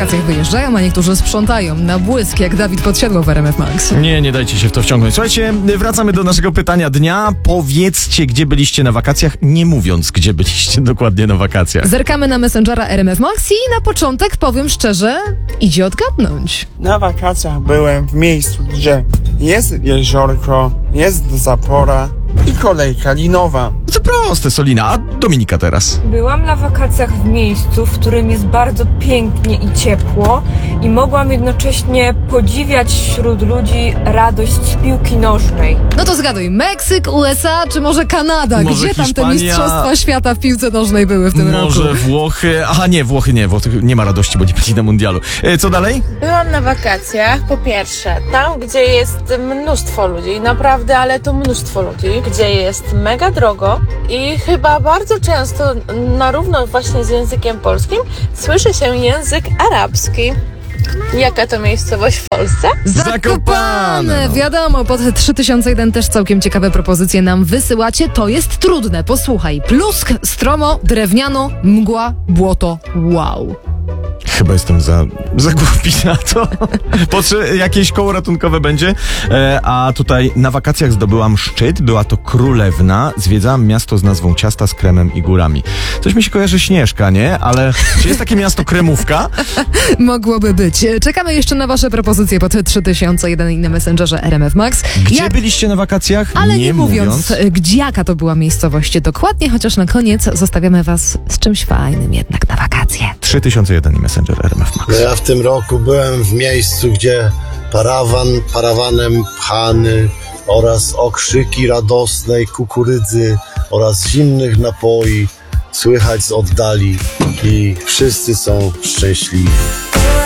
wakacjach wyjeżdżają, a niektórzy sprzątają na błysk, jak Dawid Podsiadło w RMF Max. Nie dajcie się w to wciągnąć. Słuchajcie, wracamy do naszego pytania dnia. Powiedzcie, gdzie byliście na wakacjach, nie mówiąc, gdzie byliście dokładnie na wakacjach. Zerkamy na Messengera RMF Max i na początek, powiem szczerze, idzie odgadnąć. Na wakacjach byłem w miejscu, gdzie jest jeziorko, jest zapora i kolejka linowa. To proste, Solina. A Dominika teraz? Byłam na wakacjach w miejscu, w którym jest bardzo pięknie i ciepło i mogłam jednocześnie podziwiać wśród ludzi radość z piłki nożnej. No to zgaduj, Meksyk, USA czy może Kanada? Może Gdzie tam te Hiszpania? mistrzostwa świata w piłce nożnej były w tym roku? Może Włochy? Aha, nie, Włochy nie. Włochy nie ma radości, bo nie byli na mundialu. Co dalej? Byłam na wakacjach, po pierwsze, tam gdzie jest mnóstwo ludzi, naprawdę, ale to mnóstwo ludzi, gdzie jest mega drogo i chyba bardzo często na równo właśnie z językiem polskim słyszy się język arabski. Jaka to miejscowość w Polsce? Zakopane! Wiadomo, pod 3001 też całkiem ciekawe propozycje nam wysyłacie. To jest trudne, posłuchaj. Plusk, stromo, drewniano, mgła, błoto, wow. Chyba jestem za głupi na to. Jakieś koło ratunkowe będzie. A tutaj na wakacjach zdobyłam szczyt. Była to Królewna. Zwiedzałam miasto z nazwą ciasta z kremem i górami. Coś mi się kojarzy Śnieżka, nie? Ale czy jest takie miasto Kremówka? Mogłoby być. Czekamy jeszcze na wasze propozycje pod 3001 i na Messengerze RMF Max. Gdzie byliście na wakacjach? Ale nie mówiąc, jaka to była miejscowość dokładnie, chociaż na koniec zostawiamy was z czymś fajnym jednak na wakacje. 3001 i Messenger RMF Max. Ja w tym roku byłem w miejscu, gdzie parawanem pchany oraz okrzyki radosnej kukurydzy oraz zimnych napoi słychać z oddali i wszyscy są szczęśliwi.